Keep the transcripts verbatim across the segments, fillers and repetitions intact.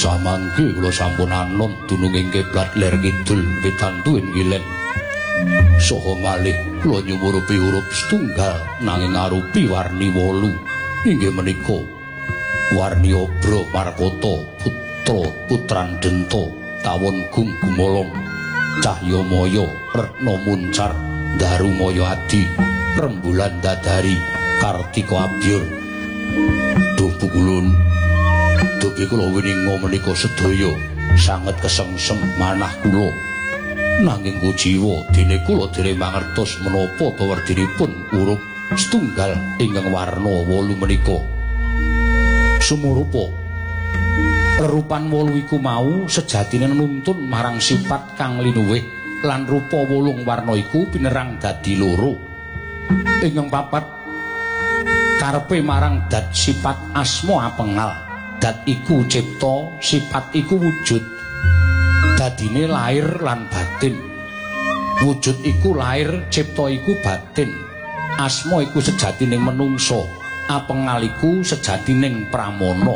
Samangke kula sampun anom dununging kiblat ler kidul pitantuin kilen. Saha malih kula nyumurupi huruf setunggal nanging arupi warni wolu. Inggih menika warni obro markota putra putran denta tawon gung gumolong cahya maya retna muncar daru maya adi rembulan dadari kartika abyor. Duh pukulun dugi kula wininga menika sedaya sanget kesengsem manah kula nanging kujiwa dene kula dereng mangertos menapa ta werdinipun huruf setunggal ingkang warna wolu menika. Sumurupa rerupan wolu iku mau sejatine nuntun marang sifat kang linuwih lan rupa wolung warna iku pinerang dadi loro. Ingkang papat karepe marang dat sifat asma apengal. Dat iku cipta, sifat iku wujud. Dadine lair lan batin. Wujud iku lair, cipta iku batin. Asma iku sejatining menungso, apengal iku sejatining pramana.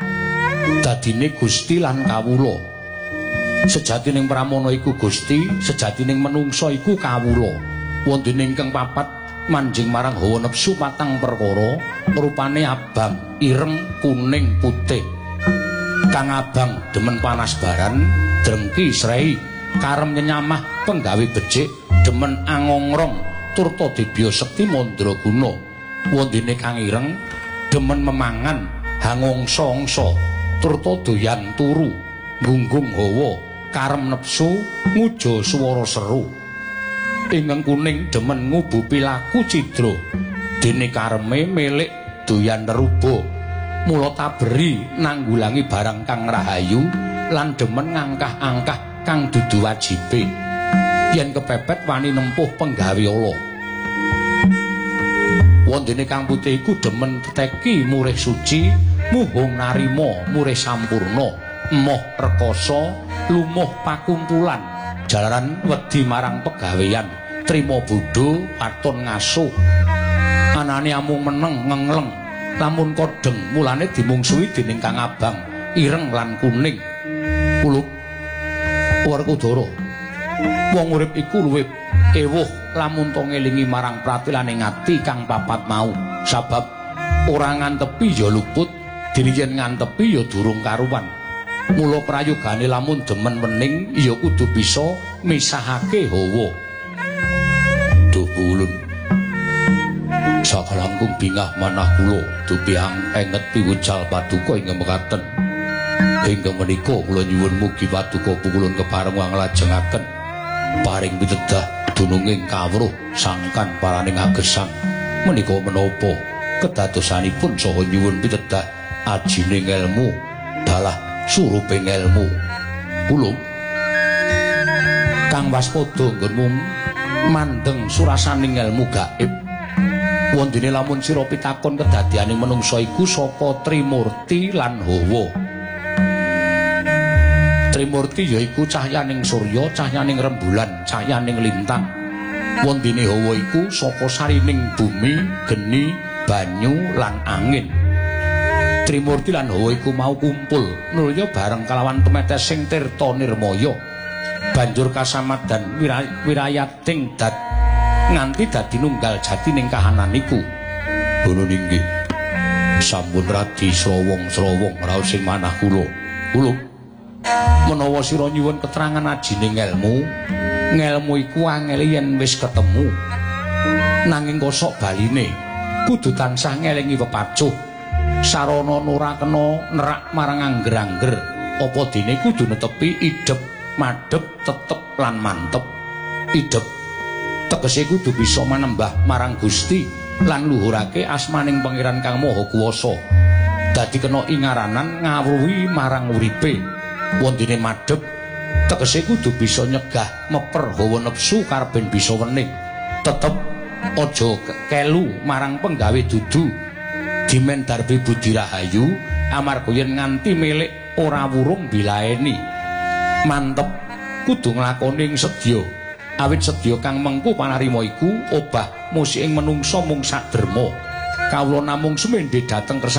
Dadine Gusti lan kawula. Sejatining pramana iku Gusti, sejatining menungso iku kawula. Wonten ingkang papat manjing marang hawa nepsu patang perkara rupane abang, ireng, kuning, putih. Kang abang demen panas baran, drengki srei, karem nyenyamah penggawe becik, demen angongrong, turta dibya sekti mandraguna. Wondene kang ireng demen memangan, hangongsa-ongsa, turta doyan turu, gunggung hawa, karem nepsu, nguja swara seru. Ingkang kuning demen ngubupi laku cidra dene kareme milik doyan neruba mula taberi nanggulangi barang kang rahayu lan demen ngangkah-angkah kang dudu wajibe yen kepepet wani nempuh penggawe ala. Wondene kang putih iku demen teki murih suci muhung narima murih sampurna emoh rekoso lumuh pakumpulan jalaran wedi marang pegawean trima bodho paton ngasuh anane amung meneng ngengleng lamun kodheng mulane dimungsuhi dening kang abang ireng lan kuning. Kuluk Werkudara wong urip iku luwih ewuh lamun to ngelingi marang pratilaning ati kang papat mau sabab ora ngantepi ya luput dene yen ngantepi ya durung karuwan. Mula prayogane lamun demen wening ya kudu bisa misahake hawa. Duh ulun sakalangkung bingah manah kula dupiang enget piwucal paduka ing mekaten. Ingkang menika kula nyuwun mugi paduka pukulun kepareng nglajengaken paring pitedah dununging kawruh sangkan paraning agesang menika menapa kedadosanipun saha nyuwun pitedah ajining ilmu dalah suruping ilmu. Kula kang waspada nggonmu mandeng surasaning ilmu gaib. Wondene lamun sira pitakon kedadianing manungsa iku sapa Trimurti lan Hawa. Trimurti yaiku cahyaning surya, cahyaning rembulan, cahyaning lintang. Wondene Hawa iku saka sarining bumi, geni, banyu lan angin. Trimurti lan Hawa iku mau kumpul nulya bareng kalawan tumetesing tirta nirmaya. Banjur kasamat dan wirayating dat nganti dadi nunggal jati ning kahanan iku. Bono ninggih sampun radi srowong-srowong raos sing manah kula. Kula menawa sira nyuwun keterangan ajining ilmu, ngelmu iku angel yen wis ketemu. Nanging kosok baline kudu tansah ngelingi pepacuh. Sarana ora kena nerak marang angger-angger. Apa dene kudu netepi idep madhep tetep lan mantep. Idep tegese kudu bisa manembah marang Gusti lan luhurake asmaning Pangeran Kang Maha Kuwasa. Dadi kena ingaranan ngawruhi marang uripe. Wondene madhep tegese kudu bisa nyegah meper hawa nepsu karben bisa wening. Tetep aja kelu marang penggawe dudu. Dimen darbi budi rahayu amarga yen nganti milik ora wurung bilaeni. Mantep kudu nglakoni ing sedya awit sedya kang mengku panarima iku obah musiking menungsa mung sak derma. Kawula namung sumendhe dhateng